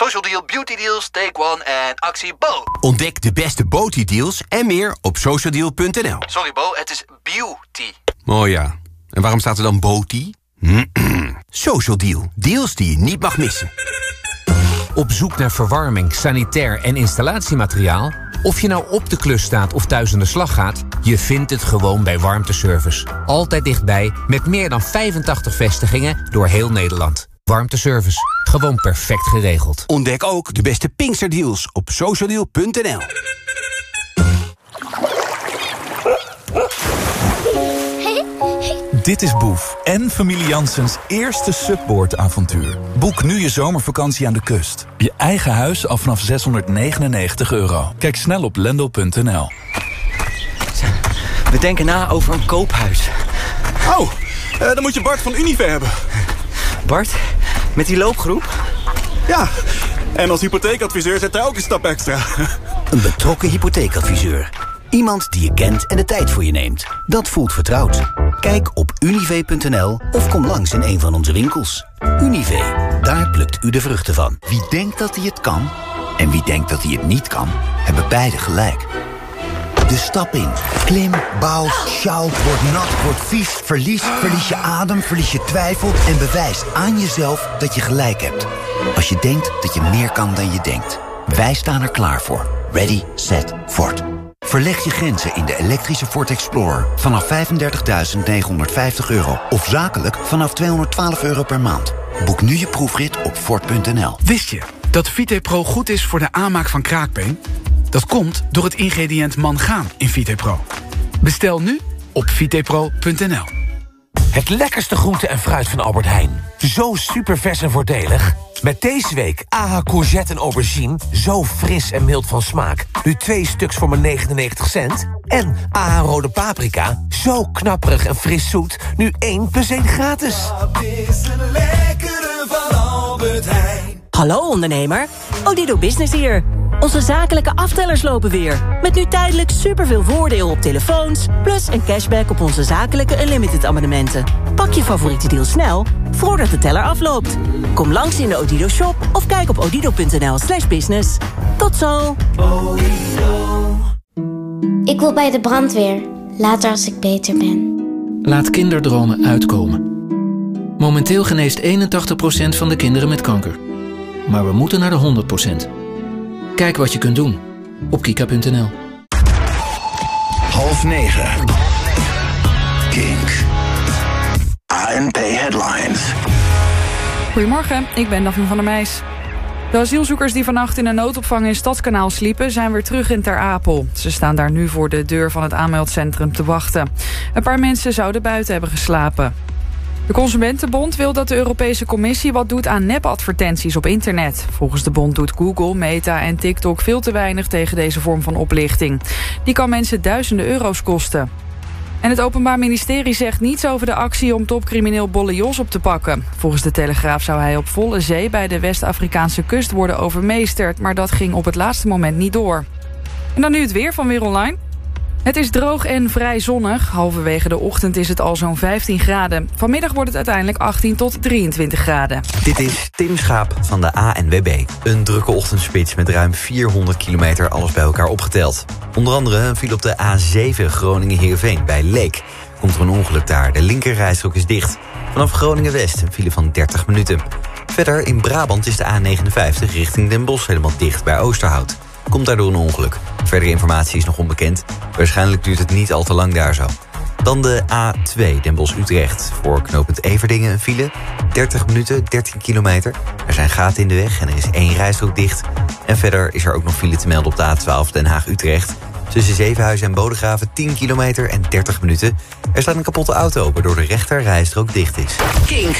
Social Deal, Beauty Deals, Take One en actie Bo. Ontdek de beste Beauty-deals en meer op socialdeal.nl. Sorry Bo, het is beauty. Oh ja, en waarom staat er dan Beauty? Social Deal, deals die je niet mag missen. Op zoek naar verwarming, sanitair en installatiemateriaal? Of je nou op de klus staat of thuis aan de slag gaat, je vindt het gewoon bij Warmteservice. Altijd dichtbij, met meer dan 85 vestigingen door heel Nederland. Warmteservice, gewoon perfect geregeld. Ontdek ook de beste Pinksterdeals op socialdeal.nl. Dit is Boef en familie Janssens eerste subboardavontuur. Boek nu je zomervakantie aan de kust. Je eigen huis al vanaf €699. Kijk snel op lendel.nl. We denken na over een koophuis. Oh, dan moet je Bart van Unive hebben. Bart, met die loopgroep? Ja, en als hypotheekadviseur zet hij ook een stap extra. Een betrokken hypotheekadviseur. Iemand die je kent en de tijd voor je neemt. Dat voelt vertrouwd. Kijk op unive.nl of kom langs in een van onze winkels. Unive, daar plukt u de vruchten van. Wie denkt dat hij het kan en wie denkt dat hij het niet kan, hebben beide gelijk. De stap in. Klim, bouw, sjouw, word nat, word vies, verlies je adem, verlies je twijfel en bewijs aan jezelf dat je gelijk hebt. Als je denkt dat je meer kan dan je denkt. Wij staan er klaar voor. Ready, set, Ford. Verleg je grenzen in de elektrische Ford Explorer vanaf €35.950 of zakelijk vanaf €212 per maand. Boek nu je proefrit op Ford.nl. Wist je dat VitePro goed is voor de aanmaak van kraakbeen? Dat komt door het ingrediënt mangaan in VitePro. Bestel nu op vitepro.nl. Het lekkerste groente en fruit van Albert Heijn. Zo super vers en voordelig. Met deze week AH courgette en aubergine. Zo fris en mild van smaak. Nu 2 stuks voor maar 99 cent. En AH rode paprika. Zo knapperig en fris zoet. Nu 1 + 1 gratis. Dat is het lekkere van Albert Heijn. Hallo ondernemer, Odido Business hier. Onze zakelijke aftellers lopen weer. Met nu tijdelijk superveel voordeel op telefoons, plus een cashback op onze zakelijke Unlimited abonnementen. Pak je favoriete deal snel, voordat de teller afloopt. Kom langs in de Odido shop of kijk op odido.nl/business. Tot zo! Ik wil bij de brandweer, later als ik beter ben. Laat kinderdromen uitkomen. Momenteel geneest 81% van de kinderen met kanker. Maar we moeten naar de 100%. Kijk wat je kunt doen op kika.nl. 8:30. Kink. ANP Headlines. Goedemorgen, ik ben Daphne van der Meijs. De asielzoekers die vannacht in een noodopvang in Stadskanaal sliepen zijn weer terug in Ter Apel. Ze staan daar nu voor de deur van het aanmeldcentrum te wachten. Een paar mensen zouden buiten hebben geslapen. De Consumentenbond wil dat de Europese Commissie wat doet aan nepadvertenties op internet. Volgens de bond doet Google, Meta en TikTok veel te weinig tegen deze vorm van oplichting. Die kan mensen duizenden euro's kosten. En het Openbaar Ministerie zegt niets over de actie om topcrimineel Bolle Jos op te pakken. Volgens de Telegraaf zou hij op volle zee bij de West-Afrikaanse kust worden overmeesterd, maar dat ging op het laatste moment niet door. En dan nu het weer van Weer Online. Het is droog en vrij zonnig. Halverwege de ochtend is het al zo'n 15 graden. Vanmiddag wordt het uiteindelijk 18 tot 23 graden. Dit is Tim Schaap van de ANWB. Een drukke ochtendspits met ruim 400 kilometer alles bij elkaar opgeteld. Onder andere een file op de A7 Groningen-Heerenveen bij Leek. Komt er een ongeluk daar. De linkerrijstrook is dicht. Vanaf Groningen-West een file van 30 minuten. Verder in Brabant is de A59 richting Den Bosch helemaal dicht bij Oosterhout. Komt daardoor een ongeluk. Verdere informatie is nog onbekend. Waarschijnlijk duurt het niet al te lang daar zo. Dan de A2 Den Bosch-Utrecht. Voor knooppunt Everdingen een file. 30 minuten, 13 kilometer. Er zijn gaten in de weg en er is 1 rijstrook dicht. En verder is er ook nog file te melden op de A12 Den Haag-Utrecht. Tussen Zevenhuizen en Bodegraven 10 kilometer en 30 minuten. Er staat een kapotte auto waardoor de rechter rijstrook dicht is. King.